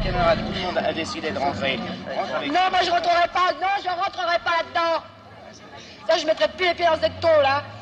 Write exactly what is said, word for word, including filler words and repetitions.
camarades, tout le monde a décidé de rentrer. Non, moi je rentrerai pas, non, je rentrerai pas là-dedans. Ça, je mettrai plus les pieds dans ce secton, là.